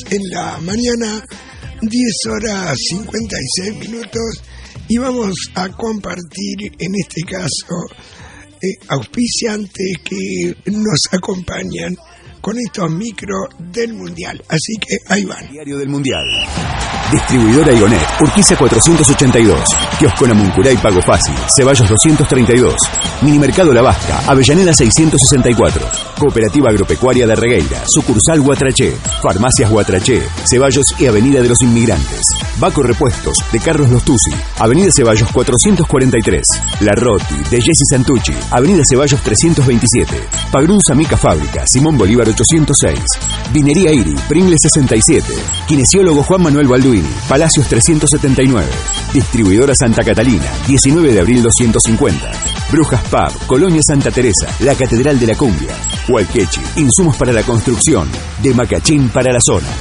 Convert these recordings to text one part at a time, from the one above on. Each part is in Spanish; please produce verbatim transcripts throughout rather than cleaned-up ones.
en la mañana, diez horas cincuenta y seis minutos, y vamos a compartir en este caso eh, auspiciantes que nos acompañan con estos micros del Mundial. Así que ahí van. Diario del Mundial. Distribuidora Ionet, Urquiza cuatrocientos ochenta y dos. Kiosco Namuncurá y Pago Fácil, Ceballos doscientos treinta y dos. Minimercado La Vasca, Avellaneda seiscientos sesenta y cuatro. Cooperativa Agropecuaria de Regueira, sucursal Guatraché. Farmacias Guatraché, Ceballos y Avenida de los Inmigrantes. Baco Repuestos, de Carlos Lostuzzi, Avenida Ceballos cuatrocientos cuarenta y tres. La Roti, de Jessy Santucci, Avenida Ceballos trescientos veintisiete. Pagrunza Mica Fábrica, Simón Bolívar ochocientos seis. Vinería Iri, Pringles sesenta y siete. Kinesiólogo Juan Manuel Balduini, Palacios trescientos setenta y nueve. Distribuidora Santa Catalina, diecinueve de abril doscientos cincuenta. Brujas Pub, Colonia Santa Teresa, la Catedral de la Cumbia. Hualquechi, insumos para la construcción, de Macachín para la zona.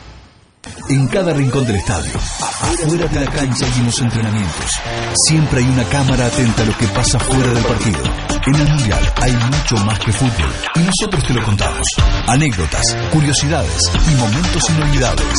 En cada rincón del estadio, afuera de la cancha y en los entrenamientos, siempre hay una cámara atenta a lo que pasa fuera del partido. En el Mundial hay mucho más que fútbol y nosotros te lo contamos. Anécdotas, curiosidades y momentos inolvidables.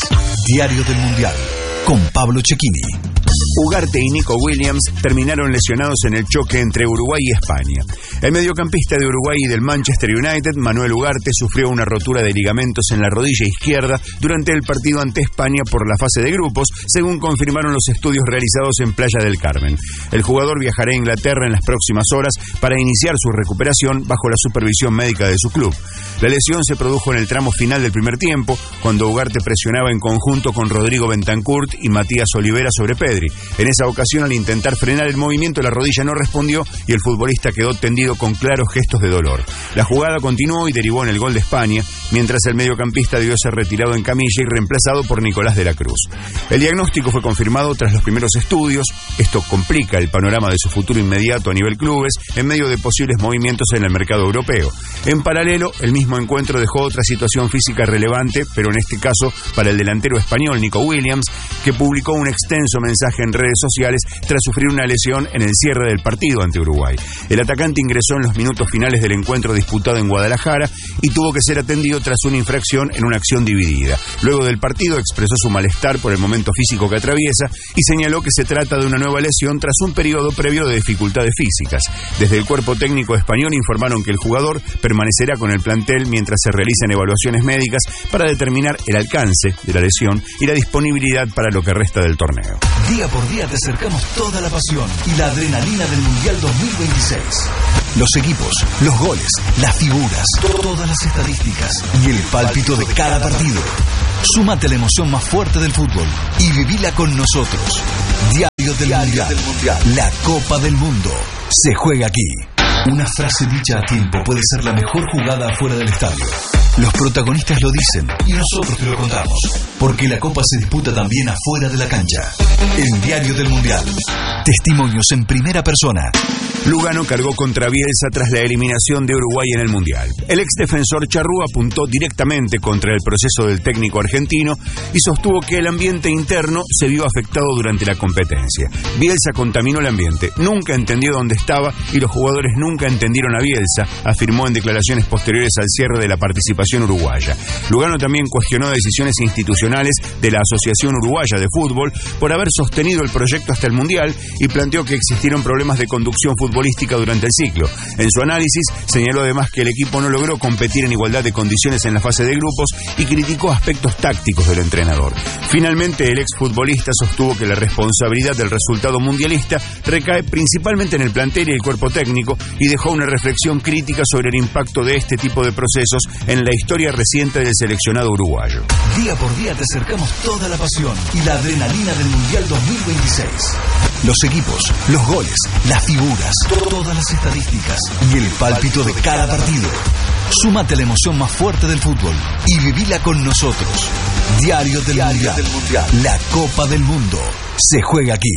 Diario del Mundial, con Pablo Cecchini. Ugarte y Nico Williams terminaron lesionados en el choque entre Uruguay y España. El mediocampista de Uruguay y del Manchester United, Manuel Ugarte, sufrió una rotura de ligamentos en la rodilla izquierda durante el partido ante España por la fase de grupos, según confirmaron los estudios realizados en Playa del Carmen. El jugador viajará a Inglaterra en las próximas horas para iniciar su recuperación bajo la supervisión médica de su club. La lesión se produjo en el tramo final del primer tiempo, cuando Ugarte presionaba en conjunto con Rodrigo Bentancurt y Matías Olivera sobre Pedri. En esa ocasión, al intentar frenar el movimiento, la rodilla no respondió y el futbolista quedó tendido con claros gestos de dolor. La jugada continuó y derivó en el gol de España, mientras el mediocampista debió ser retirado en camilla y reemplazado por Nicolás de la Cruz. El diagnóstico fue confirmado tras los primeros estudios. Esto complica el panorama de su futuro inmediato a nivel clubes, en medio de posibles movimientos en el mercado europeo. En paralelo, el mismo encuentro dejó otra situación física relevante, pero en este caso para el delantero español Nico Williams, que publicó un extenso mensaje en redes sociales tras sufrir una lesión en el cierre del partido ante Uruguay. El atacante ingresó en los minutos finales del encuentro disputado en Guadalajara y tuvo que ser atendido tras una infracción en una acción dividida. Luego del partido expresó su malestar por el momento físico que atraviesa y señaló que se trata de una nueva lesión tras un periodo previo de dificultades físicas. Desde el cuerpo técnico español informaron que el jugador permanecerá con el plantel mientras se realizan evaluaciones médicas para determinar el alcance de la lesión y la disponibilidad para lo que resta del torneo. Día por día te acercamos toda la pasión y la adrenalina del Mundial dos mil veintiséis. Los equipos, los goles, las figuras, todas las estadísticas y el pálpito de cada partido. Súmate a la emoción más fuerte del fútbol y vivila con nosotros. Diario del, Diario Mundial. del Mundial. La Copa del Mundo se juega aquí. Una frase dicha a tiempo puede ser la mejor jugada afuera del estadio. Los protagonistas lo dicen y nosotros te lo contamos, porque la Copa se disputa también afuera de la cancha. El Diario del Mundial. Testimonios en primera persona. Lugano cargó contra Bielsa tras la eliminación de Uruguay en el Mundial. El ex defensor Charrúa apuntó directamente contra el proceso del técnico argentino y sostuvo que el ambiente interno se vio afectado durante la competencia. Bielsa contaminó el ambiente, nunca entendió dónde estaba y los jugadores nunca entendieron a Bielsa, afirmó en declaraciones posteriores al cierre de la participación uruguaya. Lugano también cuestionó decisiones institucionales de la Asociación Uruguaya de Fútbol por haber sostenido el proyecto hasta el Mundial y planteó que existieron problemas de conducción futbolística durante el ciclo. En su análisis, señaló además que el equipo no logró competir en igualdad de condiciones en la fase de grupos y criticó aspectos tácticos del entrenador. Finalmente, el exfutbolista sostuvo que la responsabilidad del resultado mundialista recae principalmente en el plantel y el cuerpo técnico y dejó una reflexión crítica sobre el impacto de este tipo de procesos en la historia reciente del seleccionado uruguayo. Día por día te acercamos toda la pasión y la adrenalina del Mundial dos mil veintiséis. Los equipos, los goles, las figuras, todas las estadísticas y el pálpito de cada partido. Súmate a la emoción más fuerte del fútbol y vivila con nosotros. Diario del, Diario Mundial. del Mundial. La Copa del Mundo se juega aquí.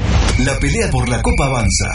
La pelea por la Copa avanza.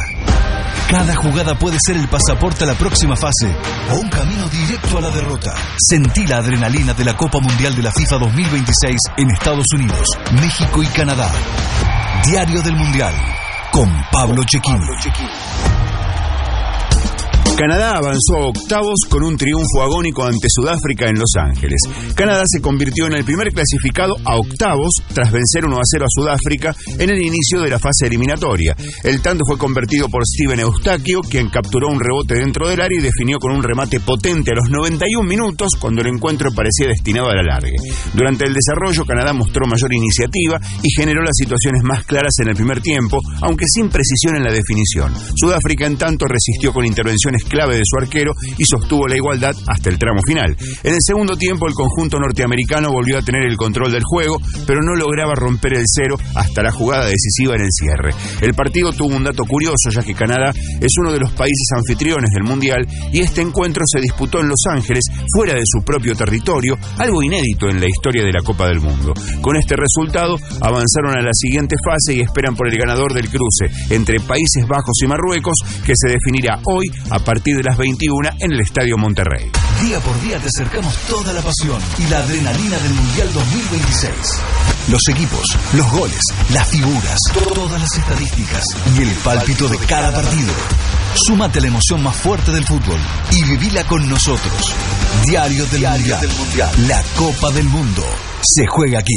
Cada jugada puede ser el pasaporte a la próxima fase o un camino directo a la derrota. Sentí la adrenalina de la Copa Mundial de la FIFA dos mil veintiséis en Estados Unidos, México y Canadá. Diario del Mundial con Pablo Cecchini. Canadá avanzó a octavos con un triunfo agónico ante Sudáfrica en Los Ángeles. Canadá se convirtió en el primer clasificado a octavos tras vencer uno a cero a Sudáfrica en el inicio de la fase eliminatoria. El tanto fue convertido por Steven Eustaquio, quien capturó un rebote dentro del área y definió con un remate potente a los noventa y un minutos cuando el encuentro parecía destinado al alargue. Durante el desarrollo, Canadá mostró mayor iniciativa y generó las situaciones más claras en el primer tiempo, aunque sin precisión en la definición. Sudáfrica, en tanto, resistió con intervenciones clave de su arquero y sostuvo la igualdad hasta el tramo final. En el segundo tiempo, el conjunto norteamericano volvió a tener el control del juego, pero no lograba romper el cero hasta la jugada decisiva en el cierre. El partido tuvo un dato curioso, ya que Canadá es uno de los países anfitriones del Mundial y este encuentro se disputó en Los Ángeles, fuera de su propio territorio, algo inédito en la historia de la Copa del Mundo. Con este resultado, avanzaron a la siguiente fase y esperan por el ganador del cruce entre Países Bajos y Marruecos, que se definirá hoy a partir de las veintiuna en el Estadio Monterrey. Día por día te acercamos toda la pasión y la adrenalina del Mundial dos mil veintiséis. Los equipos, los goles, las figuras, todas las estadísticas y el pálpito de cada partido. Súmate a la emoción más fuerte del fútbol y vivila con nosotros. Diario del, Diario Mundial. del Mundial. La Copa del Mundo se juega aquí.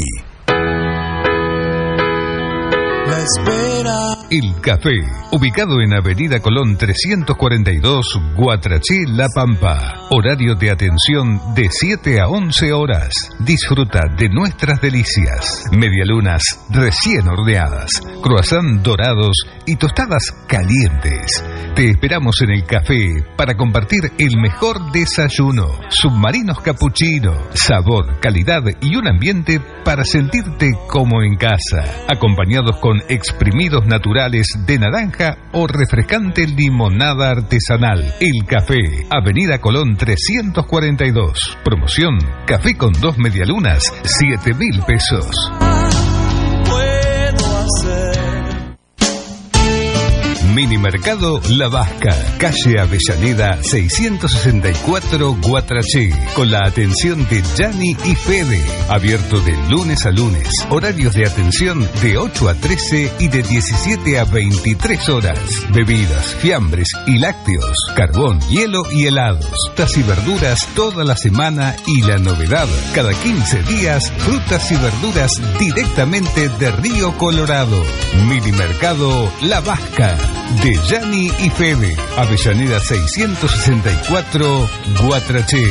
La espera. El Café, ubicado en Avenida Colón trescientos cuarenta y dos, Guatraché, La Pampa. Horario de atención de siete a once horas. Disfruta de nuestras delicias. Medialunas recién horneadas, croissant dorados y tostadas calientes. Te esperamos en el café para compartir el mejor desayuno. Submarinos cappuccino, sabor, calidad y un ambiente para sentirte como en casa. Acompañados con exprimidos naturales de naranja o refrescante limonada artesanal. El Café, Avenida Colón trescientos cuarenta y dos. Promoción, café con dos medialunas, siete mil pesos. Puedo hacer. Minimercado La Vasca, calle Avellaneda seiscientos sesenta y cuatro, Guatraché, con la atención de Gianni y Fede. Abierto de lunes a lunes. Horarios de atención de ocho a trece y de diecisiete a veintitrés horas. Bebidas, fiambres y lácteos, carbón, hielo y helados. Frutas y verduras toda la semana y la novedad, cada quince días, frutas y verduras directamente de Río Colorado. Minimercado La Vasca, de Gianni y Fede, Avellaneda seiscientos sesenta y cuatro, Guatraché.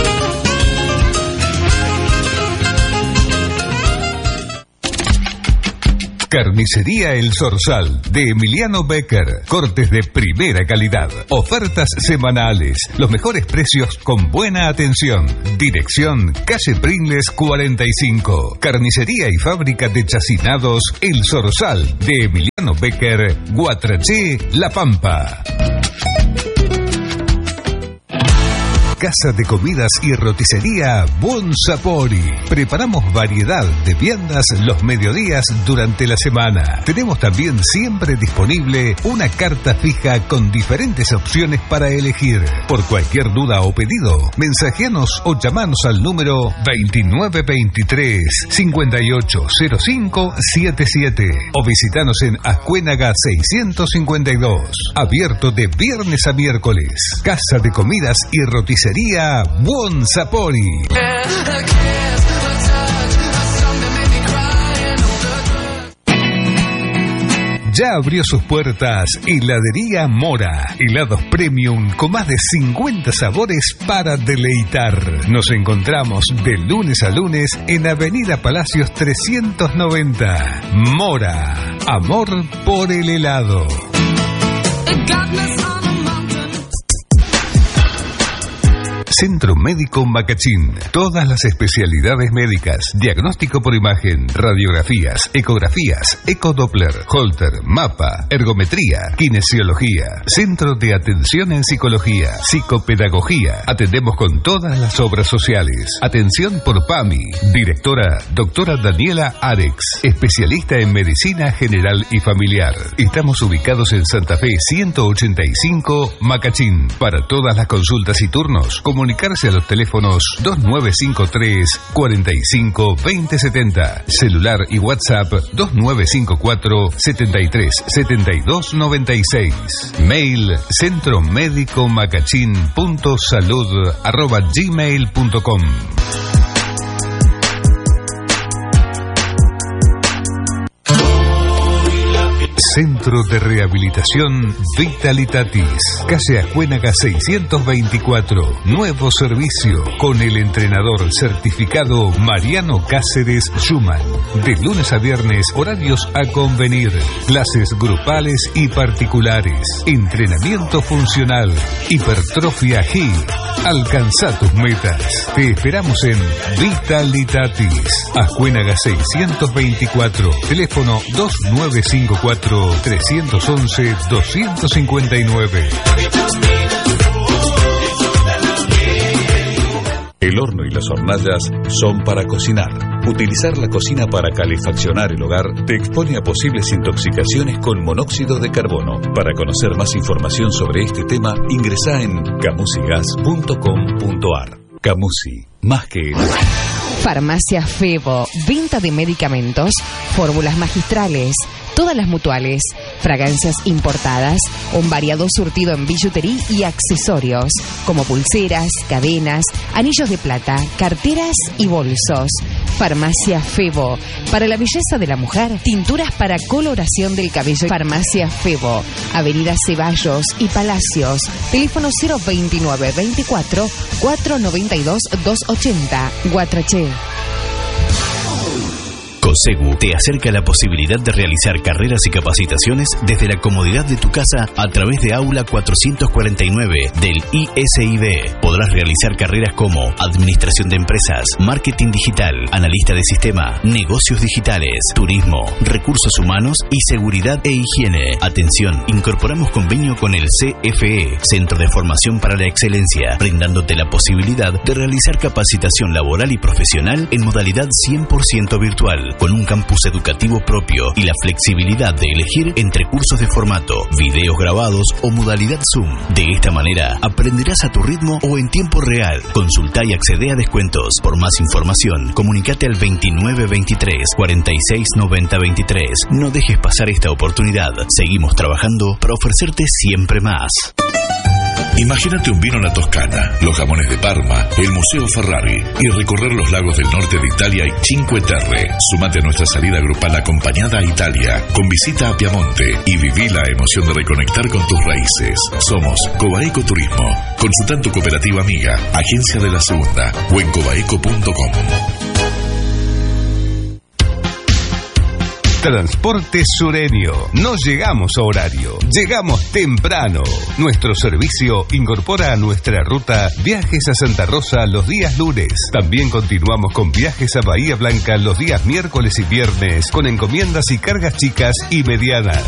Carnicería El Zorzal, de Emiliano Becker. Cortes de primera calidad. Ofertas semanales. Los mejores precios con buena atención. Dirección, calle Pringles cuarenta y cinco. Carnicería y fábrica de chacinados El Zorzal, de Emiliano Becker, Guatraché, La Pampa. Casa de comidas y roticería Buon Sapori. Preparamos variedad de viandas los mediodías durante la semana. Tenemos también siempre disponible una carta fija con diferentes opciones para elegir. Por cualquier duda o pedido, mensajeanos o llamanos al número veintinueve veintitrés, cincuenta y ocho cero cinco setenta y siete o visitanos en Ascuénaga seiscientos cincuenta y dos. Abierto de viernes a miércoles. Casa de comidas y roticería Buon Sapori. Ya abrió sus puertas Heladería Mora. Helados premium con más de cincuenta sabores para deleitar. Nos encontramos de lunes a lunes en Avenida Palacios trescientos noventa. Mora. Amor por el helado. Centro Médico Macachín. Todas las especialidades médicas. Diagnóstico por imagen, radiografías, ecografías, ecodoppler, holter, mapa, ergometría, kinesiología. Centro de atención en psicología, psicopedagogía. Atendemos con todas las obras sociales. Atención por PAMI. Directora, doctora Daniela Arex. Especialista en medicina general y familiar. Estamos ubicados en Santa Fe ciento ochenta y cinco, Macachín. Para todas las consultas y turnos, comuníquese comunicarse a los teléfonos dos nueve cinco tres, cuatro cinco, dos cero siete cero, celular y WhatsApp dos nueve cinco cuatro, setenta y tres, setenta y dos noventa y seis. Mail centro médico macachín punto salud arroba gmail punto com. Centro de Rehabilitación Vitalitatis, calle Ascuénaga seiscientos veinticuatro. Nuevo servicio con el entrenador certificado Mariano Cáceres Schumann. De lunes a viernes, horarios a convenir. Clases grupales y particulares. Entrenamiento funcional. Hipertrofia G I. Alcanza tus metas. Te esperamos en Vitalitatis, Ascuénaga seiscientos veinticuatro. Teléfono dos nueve cinco cuatro, tres uno uno, dos cinco nueve. El horno y las hornallas son para cocinar. Utilizar la cocina para calefaccionar el hogar te expone a posibles intoxicaciones con monóxido de carbono. Para conocer más información sobre este tema, ingresá en camusigas punto com punto ar. Camusi, más que el... Farmacia Febo, venta de medicamentos, fórmulas magistrales, todas las mutuales, fragancias importadas, un variado surtido en billutería y accesorios, como pulseras, cadenas, anillos de plata, carteras y bolsos. Farmacia Febo, para la belleza de la mujer, tinturas para coloración del cabello. Farmacia Febo, Avenida Ceballos y Palacios, teléfono cero veintinueve veinticuatro, cuatrocientos noventa y dos, doscientos ochenta, Guatraché. COSEGU te acerca la posibilidad de realizar carreras y capacitaciones desde la comodidad de tu casa a través de Aula cuatrocientos cuarenta y nueve del I S I B. Podrás realizar carreras como Administración de Empresas, Marketing Digital, Analista de Sistema, Negocios Digitales, Turismo, Recursos Humanos y Seguridad e Higiene. Atención, incorporamos convenio con el C F E, Centro de Formación para la Excelencia, brindándote la posibilidad de realizar capacitación laboral y profesional en modalidad cien por ciento virtual, con un campus educativo propio y la flexibilidad de elegir entre cursos de formato, videos grabados o modalidad Zoom. De esta manera, aprenderás a tu ritmo o en tiempo real. Consulta y accede a descuentos. Por más información, comunícate al veintinueve veintitrés, cuarenta y seis noventa veintitrés. No dejes pasar esta oportunidad. Seguimos trabajando para ofrecerte siempre más. Imagínate un vino en la Toscana, los jamones de Parma, el Museo Ferrari y recorrer los lagos del norte de Italia y Cinque Terre. Súmate a nuestra salida grupal acompañada a Italia, con visita a Piamonte y viví la emoción de reconectar con tus raíces. Somos Cobaeco Turismo. Consulta tu cooperativa amiga, Agencia de la Segunda o en cobaeco punto com. Transporte Sureño. No llegamos a horario, llegamos temprano. Nuestro servicio incorpora a nuestra ruta viajes a Santa Rosa los días lunes. También continuamos con viajes a Bahía Blanca los días miércoles y viernes, con encomiendas y cargas chicas y medianas.